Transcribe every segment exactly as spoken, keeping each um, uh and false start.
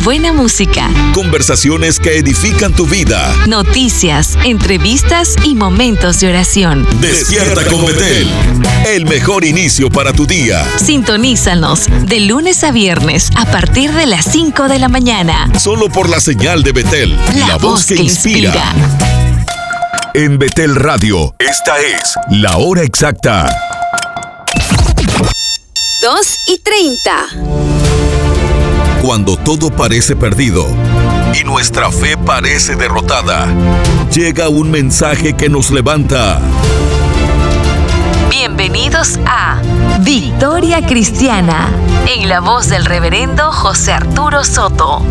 buena música, conversaciones que edifican tu vida, noticias, entrevistas y momentos de oración. Despierta con Betel, el mejor inicio para tu día. Sintonízanos de lunes a viernes a partir de las cinco de la mañana. Solo por la señal de Betel, la, la voz que, que inspira. inspira. En Betel Radio, esta es la hora exacta. dos y treinta. Cuando todo parece perdido y nuestra fe parece derrotada, llega un mensaje que nos levanta. Bienvenidos a Victoria Cristiana, en la voz del reverendo José Arturo Soto.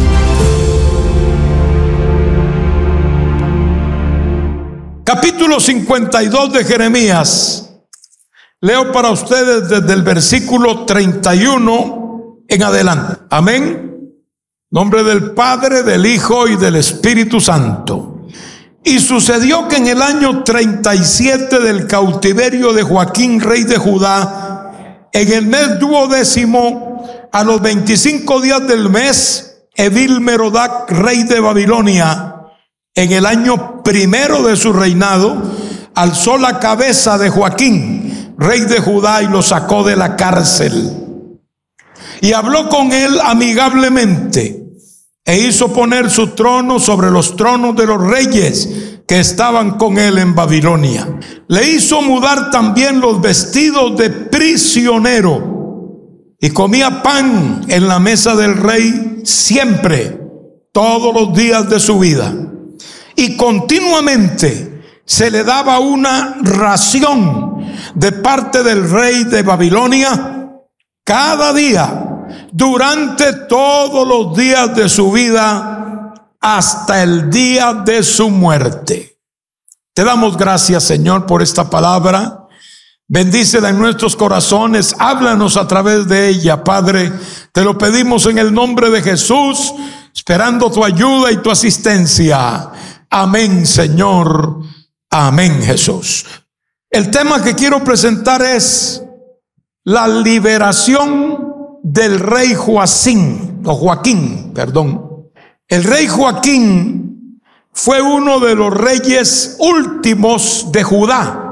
Capítulo cincuenta y dos de Jeremías. Leo para ustedes desde el versículo treinta y uno en adelante. Amén. Nombre del Padre, del Hijo y del Espíritu Santo. Y sucedió que en el año treinta y siete del cautiverio de Joaquín, rey de Judá, en el mes duodécimo, a los veinticinco días del mes, Evil-Merodach, rey de Babilonia, en el año primero de su reinado, alzó la cabeza de Joaquín, rey de Judá, y lo sacó de la cárcel. Y habló con él amigablemente, e hizo poner su trono sobre los tronos de los reyes que estaban con él en Babilonia. Le hizo mudar también los vestidos de prisionero, y comía pan en la mesa del rey siempre, todos los días de su vida. Y continuamente se le daba una ración de parte del rey de Babilonia cada día, durante todos los días de su vida, hasta el día de su muerte. Te damos gracias, Señor, por esta palabra. Bendícela en nuestros corazones, háblanos a través de ella, Padre. Te lo pedimos en el nombre de Jesús, esperando tu ayuda y tu asistencia. Amén, Señor. Amén, Jesús. El tema que quiero presentar es la liberación del rey Joacín, o Joaquín, perdón. El rey Joaquín fue uno de los reyes últimos de Judá.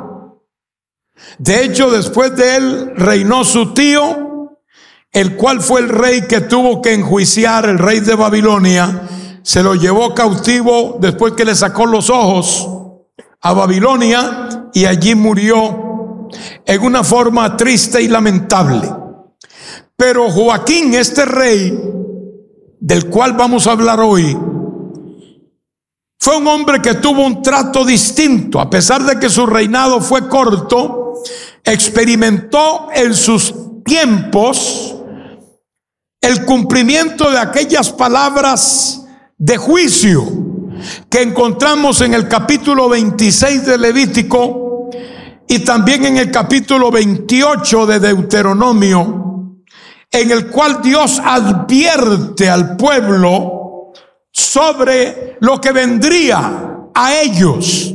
De hecho, después de él reinó su tío, el cual fue el rey que tuvo que enjuiciar, el rey de Babilonia. Se lo llevó cautivo después que le sacó los ojos a Babilonia, y allí murió en una forma triste y lamentable. Pero Joaquín, este rey del cual vamos a hablar hoy, fue un hombre que tuvo un trato distinto. A pesar de que su reinado fue corto, experimentó en sus tiempos el cumplimiento de aquellas palabras de juicio que encontramos en el capítulo veintiséis de Levítico y también en el capítulo veintiocho de Deuteronomio, en el cual Dios advierte al pueblo sobre lo que vendría a ellos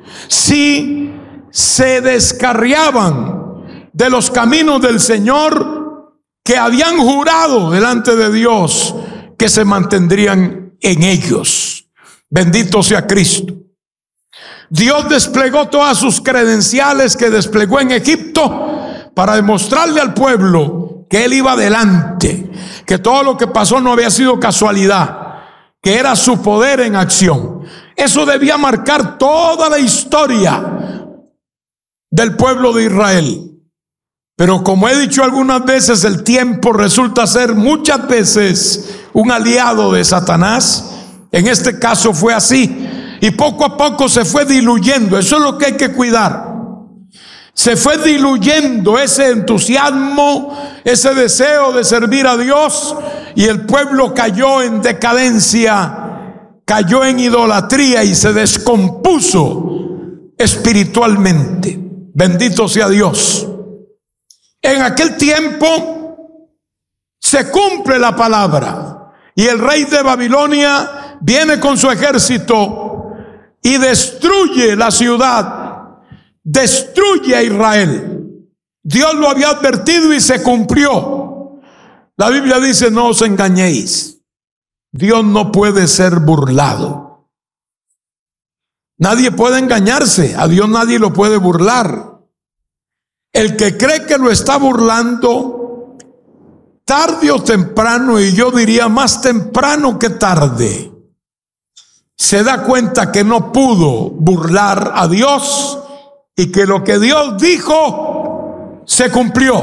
si se descarriaban de los caminos del Señor, que habían jurado delante de Dios que se mantendrían en ellos. Bendito sea Cristo. Dios desplegó todas sus credenciales que desplegó en Egipto para demostrarle al pueblo que Él iba adelante, que todo lo que pasó no había sido casualidad, que era su poder en acción. Eso debía marcar toda la historia del pueblo de Israel. Pero como he dicho algunas veces, el tiempo resulta ser muchas veces un aliado de Satanás. En este caso fue así, y poco a poco se fue diluyendo. Eso es lo que hay que cuidar. Se fue diluyendo ese entusiasmo, ese deseo de servir a Dios, y el pueblo cayó en decadencia, cayó en idolatría y se descompuso espiritualmente. Bendito sea Dios. En aquel tiempo se cumple la palabra, y el rey de Babilonia viene con su ejército y destruye la ciudad, destruye a Israel. Dios lo había advertido y se cumplió. La Biblia dice: no os engañéis, Dios no puede ser burlado. Nadie puede engañarse. A Dios nadie lo puede burlar. El que cree que lo está burlando, tarde o temprano, y yo diría más temprano que tarde, se da cuenta que no pudo burlar a Dios y que lo que Dios dijo se cumplió.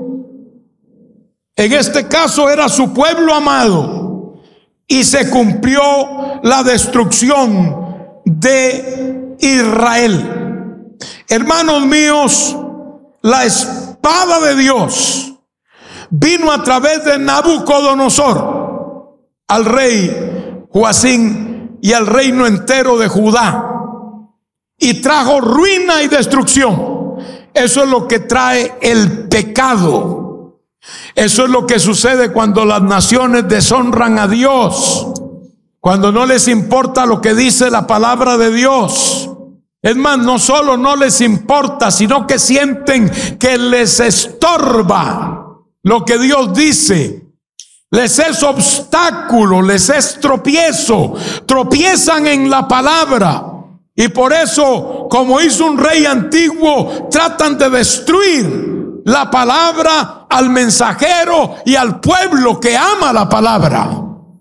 En este caso era su pueblo amado y se cumplió la destrucción de Israel. Hermanos míos, la espada de Dios vino a través de Nabucodonosor al rey Joacim y al reino entero de Judá, y trajo ruina y destrucción. Eso es lo que trae el pecado. Eso es lo que sucede cuando las naciones deshonran a Dios, cuando no les importa lo que dice la palabra de Dios. Es más, no solo no les importa, sino que sienten que les estorba lo que Dios dice. Les es obstáculo, les es tropiezo, tropiezan en la palabra. Y por eso, como hizo un rey antiguo, tratan de destruir la palabra, al mensajero y al pueblo que ama la palabra.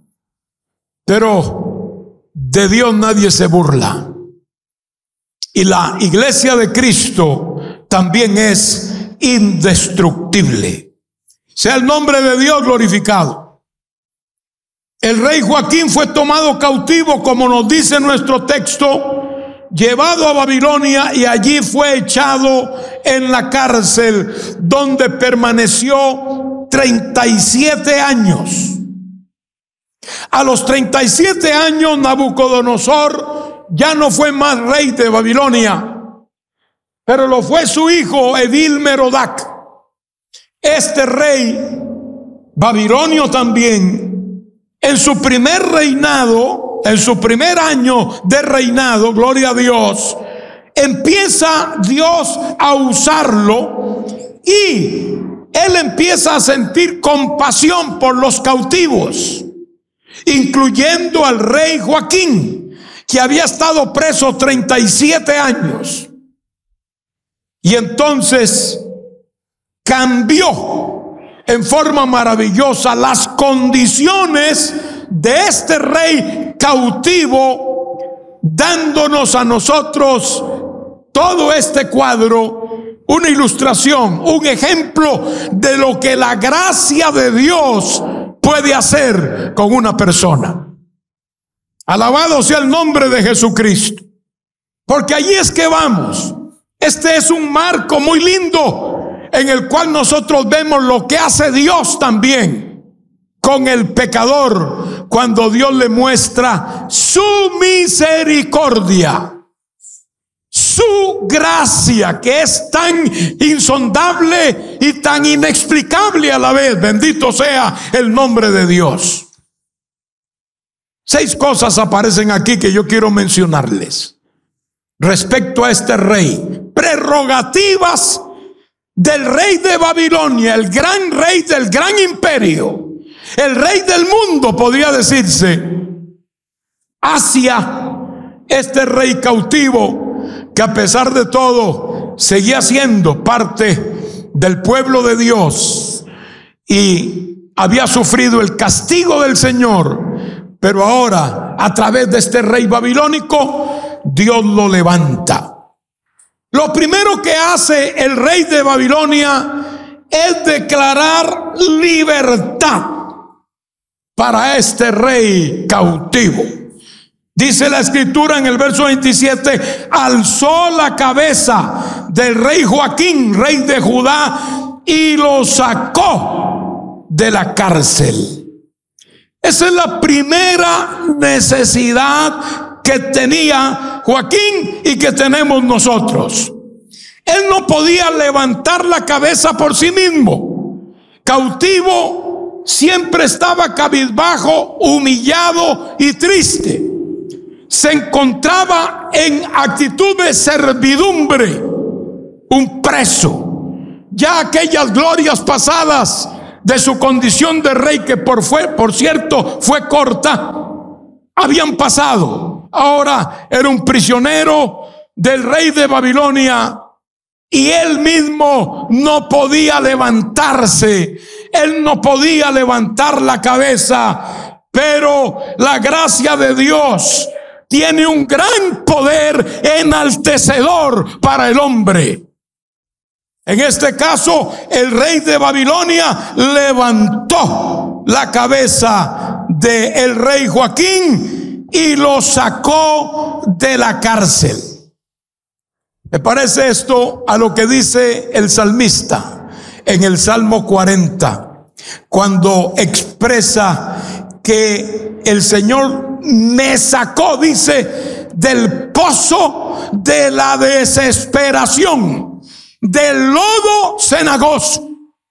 Pero de Dios nadie se burla. Y la iglesia de Cristo también es indestructible. Sea el nombre de Dios glorificado. El rey Joacim fue tomado cautivo, como nos dice nuestro texto, llevado a Babilonia, y allí fue echado en la cárcel, donde permaneció treinta y siete años. A los treinta y siete años, Nabucodonosor ya no fue más rey de Babilonia, pero lo fue su hijo Evil Merodac. Este rey babilonio también, en su primer reinado, en su primer año de reinado, gloria a Dios, empieza Dios a usarlo y él empieza a sentir compasión por los cautivos, incluyendo al rey Joacim, que había estado preso treinta y siete años. Y entonces cambió en forma maravillosa las condiciones de este rey cautivo, dándonos a nosotros todo este cuadro, una ilustración, un ejemplo de lo que la gracia de Dios puede hacer con una persona. Alabado sea el nombre de Jesucristo, porque allí es que vamos. Este es un marco muy lindo en el cual nosotros vemos lo que hace Dios también con el pecador, cuando Dios le muestra su misericordia, su gracia, que es tan insondable y tan inexplicable a la vez. Bendito sea el nombre de Dios. Seis cosas aparecen aquí que yo quiero mencionarles respecto a este rey. Prerrogativas del rey de Babilonia, el gran rey del gran imperio, el rey del mundo, podría decirse, hacia este rey cautivo, que a pesar de todo seguía siendo parte del pueblo de Dios y había sufrido el castigo del Señor. Pero ahora, a través de este rey babilónico, Dios lo levanta. Lo primero que hace el rey de Babilonia es declarar libertad para este rey cautivo. Dice la escritura en el verso veintisiete: alzó la cabeza del rey Joacim, rey de Judá, y lo sacó de la cárcel. Esa es la primera necesidad que tenía Joacim y que tenemos nosotros. Él no podía levantar la cabeza por sí mismo. Cautivo, siempre estaba cabizbajo, humillado y triste. Se encontraba en actitud de servidumbre, un preso. Ya aquellas glorias pasadas de su condición de rey, que por, fue, por cierto fue corta, habían pasado. Ahora era un prisionero del rey de Babilonia y él mismo no podía levantarse. Él no podía levantar la cabeza, pero la gracia de Dios tiene un gran poder enaltecedor para el hombre. En este caso, el rey de Babilonia levantó la cabeza del rey Joaquín y lo sacó de la cárcel. ¿Me parece esto a lo que dice el salmista en el Salmo cuarenta, cuando expresa que el Señor me sacó, dice, del pozo de la desesperación, del lodo cenagoso?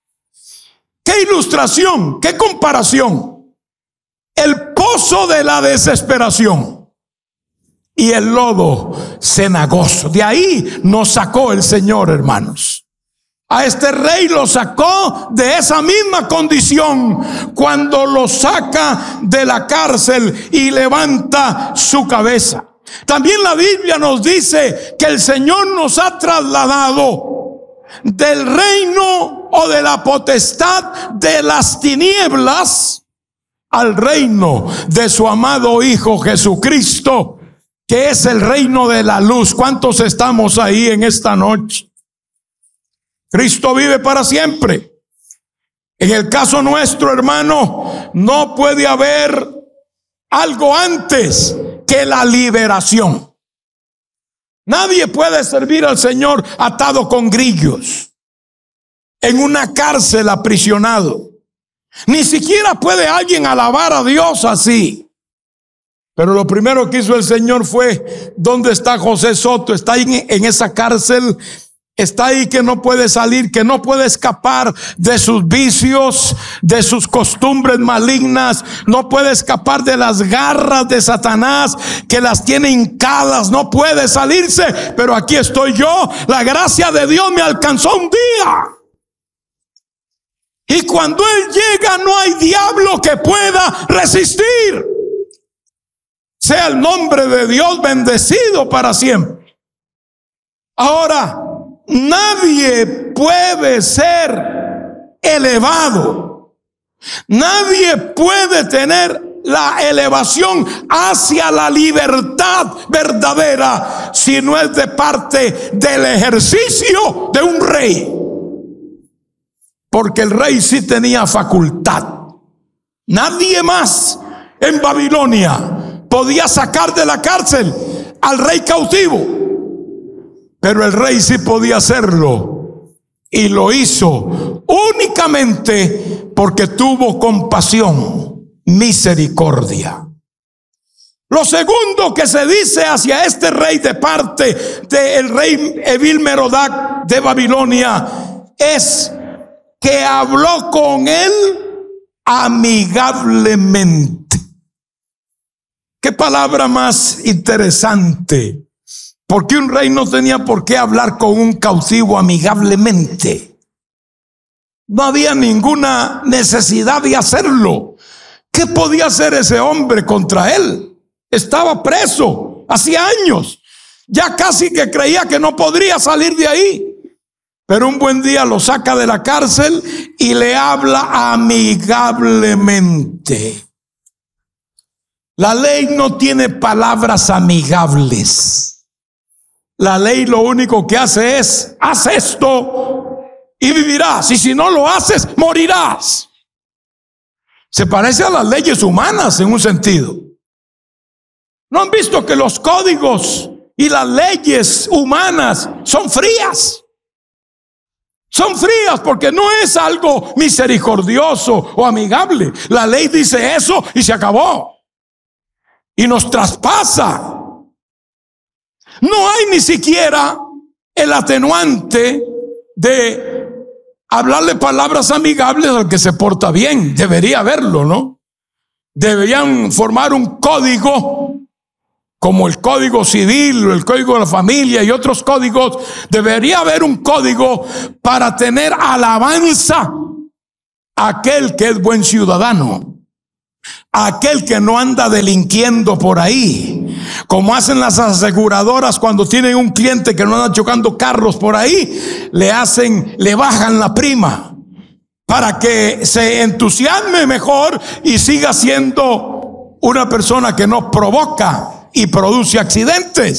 ¡Qué ilustración! ¡Qué comparación! El pozo de la desesperación y el lodo cenagoso. De ahí nos sacó el Señor, hermanos. A este rey lo sacó de esa misma condición cuando lo saca de la cárcel y levanta su cabeza. También la Biblia nos dice que el Señor nos ha trasladado del reino o de la potestad de las tinieblas al reino de su amado Hijo Jesucristo, que es el reino de la luz. ¿Cuántos estamos ahí en esta noche? Cristo vive para siempre. En el caso nuestro, hermano, no puede haber algo antes que la liberación. Nadie puede servir al Señor atado con grillos, en una cárcel aprisionado. Ni siquiera puede alguien alabar a Dios así. Pero lo primero que hizo el Señor fue: ¿dónde está José Soto? Está ahí en esa cárcel. Está ahí, que no puede salir, que no puede escapar de sus vicios, de sus costumbres malignas. No puede escapar de las garras de Satanás, que las tiene hincadas. No puede salirse. Pero aquí estoy yo. La gracia de Dios me alcanzó un día. Y cuando Él llega, no hay diablo que pueda resistir. Sea el nombre de Dios bendecido para siempre. Ahora, nadie puede ser elevado. Nadie puede tener la elevación hacia la libertad verdadera si no es de parte del ejercicio de un rey. Porque el rey sí tenía facultad. Nadie más en Babilonia podía sacar de la cárcel al rey cautivo. Pero el rey sí podía hacerlo, y lo hizo únicamente porque tuvo compasión, misericordia. Lo segundo que se dice hacia este rey de parte del rey Evil-Merodach de Babilonia es que habló con él amigablemente. Qué palabra más interesante. Porque un rey no tenía por qué hablar con un cautivo amigablemente. No había ninguna necesidad de hacerlo. ¿Qué podía hacer ese hombre contra él? Estaba preso hacía años. Ya casi que creía que no podría salir de ahí. Pero un buen día lo saca de la cárcel y le habla amigablemente. La ley no tiene palabras amigables. La ley lo único que hace es: haz esto y vivirás, y si no lo haces, morirás. Se parece a las leyes humanas en un sentido. ¿No han visto que los códigos y las leyes humanas son frías? Son frías porque no es algo misericordioso o amigable. La ley dice eso y se acabó. Y nos traspasa. No hay ni siquiera el atenuante de hablarle palabras amigables al que se porta bien. Debería haberlo, ¿no? Deberían formar un código, como el Código Civil o el Código de la Familia y otros códigos. Debería haber un código para tener alabanza aquel que es buen ciudadano, aquel que no anda delinquiendo por ahí, como hacen las aseguradoras cuando tienen un cliente que no anda chocando carros por ahí, le hacen, le bajan la prima para que se entusiasme mejor y siga siendo una persona que no provoca y produce accidentes.